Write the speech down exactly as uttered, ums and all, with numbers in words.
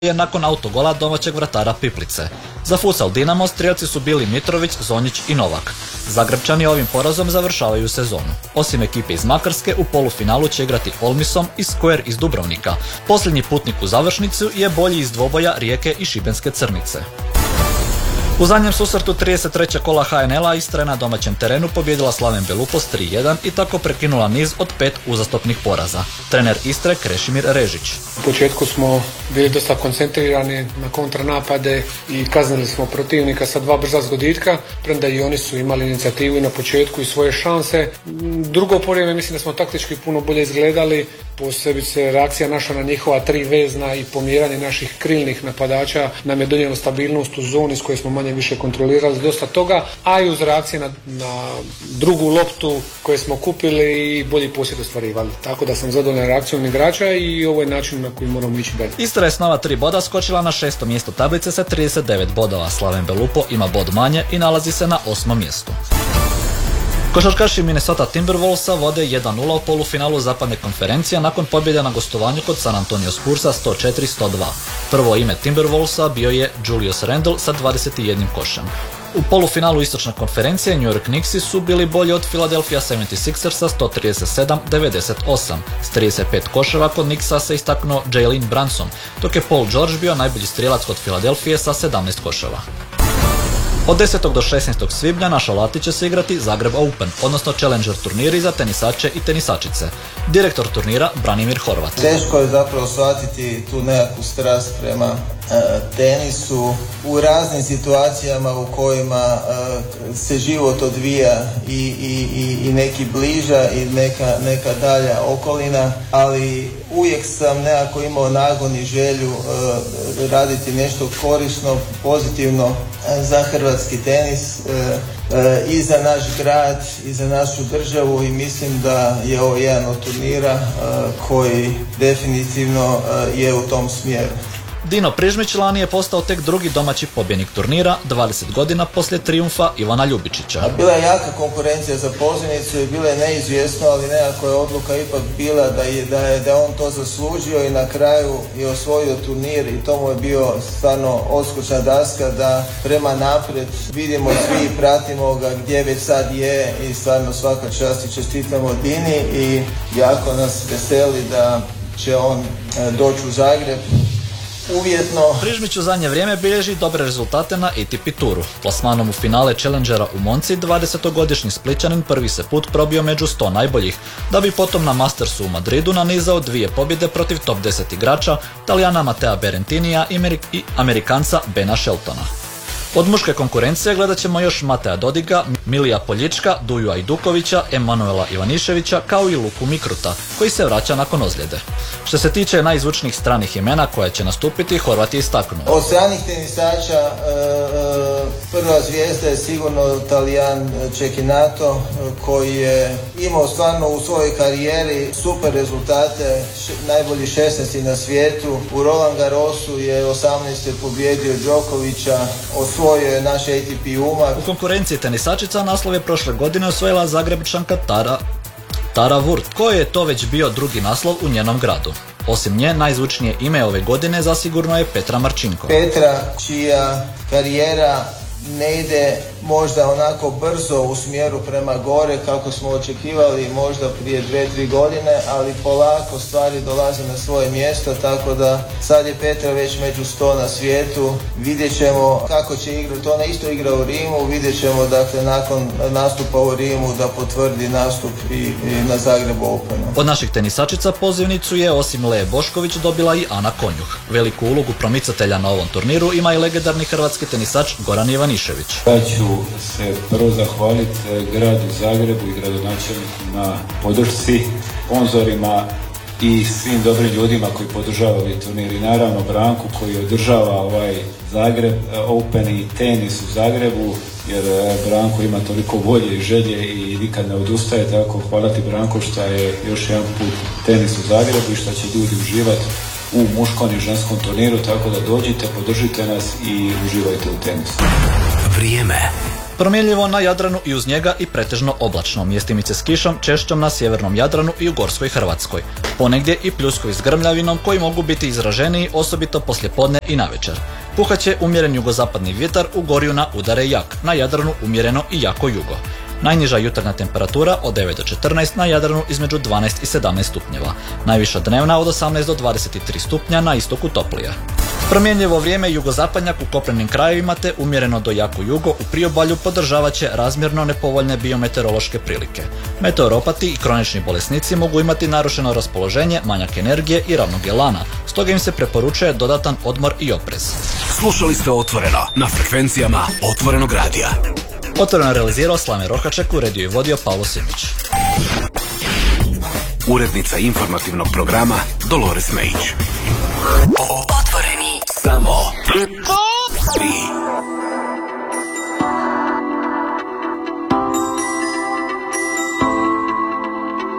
je nakon autogola domaćeg vratara Piplice. Za futsal Dinamo strijelci su bili Mitrović, Zonjić i Novak. Zagrebčani ovim porazom završavaju sezonu. Osim ekipe iz Makarske, u polufinalu će igrati Olmisom i Square iz Dubrovnika. Posljednji putnik u završnicu je bolji iz dvoboja Rijeke i Šibenske Crnice. U zadnjem susretu trideset trećeg kola ha en el-a Istra je na domaćem terenu pobijedila Slaven Belupo s tri jedan i tako prekinula niz od pet uzastopnih poraza. Trener Istre Krešimir Režić. U početku smo bili dosta koncentrirani na kontranapade i kaznili smo protivnika sa dva brza zgoditka, premda i oni su imali inicijativu i na početku i svoje šanse. Drugo porijeme mislim da smo taktički puno bolje izgledali, posebice reakcija naša na njihova tri vezna i pomjeranje naših krilnih napadača nam je donijelo stabilnost u zoni s koje smo manje više kontrolirali dosta toga, a i uz reakcije na, na drugu loptu koje smo kupili i bolji posjed ostvarivali. Tako da sam zadovoljan reakcijom igrača i ovo je način na koji moramo ići dalje. Istra je s nova tri boda skočila na šesto mjesto tablice sa trideset devet bodova. Slaven Belupo ima bod manje i nalazi se na osmom mjestu. Košarkaši Minnesota Timberwolvesa vode jedan nula u polufinalu zapadne konferencije nakon pobjede na gostovanju kod San Antonio Spursa sto četiri sto dva. Prvo ime Timberwolvesa bio je Julius Randle sa dvadeset jedan košem. U polufinalu istočne konferencije New York Knicksi su bili bolji od Philadelphia sedamdeset šestera sto trideset sedam devedeset osam. S trideset pet koševa kod Knicksa se istaknuo Jalen Brunson, dok je Paul George bio najbolji strijelac kod Philadelphije sa sedamnaest koševa. Od desetog do šesnaestog svibnja na Šalati će se igrati Zagreb Open, odnosno Challenger turniri za tenisače i tenisačice. Direktor turnira Branimir Horvat. Teško je zapravo shvatiti tu nekakvu strast prema e, tenisu u raznim situacijama u kojima e, se život odvija i, i, i, i neki bliža i neka, neka dalja okolina, ali uvijek sam nekako imao nagon i želju e, raditi nešto korisno, pozitivno e, za hrvatski tenis e, e, i za naš grad i za našu državu i mislim da je ovo jedan od turnira e, koji definitivno e, je u tom smjeru. Dino Prižmić lani je postao tek drugi domaći pobjednik turnira, dvadeset godina poslije trijumfa Ivana Ljubičića. Bila je jaka konkurencija za pozivnicu i bila je neizvjesno, ali nekako je odluka ipak bila da je, da je da on to zaslužio i na kraju je osvojio turnir i to mu je bio stvarno odskočna daska da prema naprijed vidimo svi i pratimo ga gdje već sad je i stvarno svaka čast i čestitamo Dini i jako nas veseli da će on doći u Zagreb. Uvjetno. Prižmić u zadnje vrijeme bilježi dobre rezultate na A T P turu. Plasmanom u finale Challengera u Monci dvadesetogodišnji Splićanin prvi se put probio među sto najboljih, da bi potom na Mastersu u Madridu nanizao dvije pobjede protiv top deset igrača, Talijana Matea Berentinija i, Amerik- i Amerikanca Bena Sheltona. Od muške konkurencije gledat ćemo još Matea Dodiga, Milija Poljička, Duju Ajdukovića, Emanuela Ivaniševića kao i Luku Mikruta, koji se vraća nakon ozljede. Što se tiče najzvučnijih stranih imena koja će nastupiti, Horvat je istaknuo. Od stranih tenisača e, prva zvijezda je sigurno Talijan Cecchinato, koji je imao stvarno u svojoj karijeri super rezultate, š, najbolji šesnaesti na svijetu. U Roland Garrosu je osamnaesti pobjedio Đokovića, osvojio je naš A T P umak. U konkurenciji tenisačica naslov je prošle godine osvojila Zagrebčanka Tara Tara Wurt, koji je to već bio drugi naslov u njenom gradu. Osim nje, najzvučnije ime ove godine zasigurno je Petra Marčinko. Petra, čija karijera ne ide možda onako brzo u smjeru prema gore kako smo očekivali možda prije dvije, tri godine, ali polako stvari dolaze na svoje mjesto, tako da sad je Petra već među sto na svijetu. Vidjet ćemo kako će igrati, ona isto igra u Rimu, vidjet ćemo dakle nakon nastupa u Rimu da potvrdi nastup i, i na Zagrebu Openu. Od naših tenisačica pozivnicu je osim Leje Bošković dobila i Ana Konjuh. Veliku ulogu promicatelja na ovom turniru ima i legendarni hrvatski tenisač Goran Ivanišević. Ja ću se prvo zahvaliti gradu Zagrebu i gradonačelniku na podršci, sponzorima i svim dobrim ljudima koji podržavaju ovaj turnir i naravno Branku koji održava ovaj Zagreb Open i tenis u Zagrebu, jer Branko ima toliko volje i želje i nikad ne odustaje, tako hvala ti Branko što je još jedan put tenis u Zagrebu i što će ljudi uživati u muškom i ženskom turniru, tako da dođite, podržite nas i uživajte u tenisu. Vrijeme. Promjenljivo na Jadranu i uz njega i pretežno oblačno, mjestimice s kišom češćom na sjevernom Jadranu i u Gorskoj Hrvatskoj. Ponegdje i pljuskovi s grmljavinom koji mogu biti izraženiji osobito poslijepodne i navečer. Puhaće umjeren jugozapadni vjetar, u Gorju na udare jak, na Jadranu umjereno i jako jugo. Najniža jutarnja temperatura od devet do četrnaest, na Jadranu između dvanaest i sedamnaest stupnjeva. Najviša dnevna od osamnaest do dvadeset tri stupnja, na istoku toplija. Promjenljivo vrijeme jugozapadnjak u kopnenim krajevima te umjereno do jako jugo u priobalju podržavat će razmjerno nepovoljne biometeorološke prilike. Meteoropati i kronični bolesnici mogu imati narušeno raspoloženje, manjak energije i ravnog elana, stoga im se preporučuje dodatan odmor i oprez. Slušali ste Otvoreno na frekvencijama Otvorenog radija. Otvoreno realizirao Slaven Rohaček, uredio i vodio Pavlo Simić. Urednica informativnog programa Dolores Mejić. Otvoreni samo tri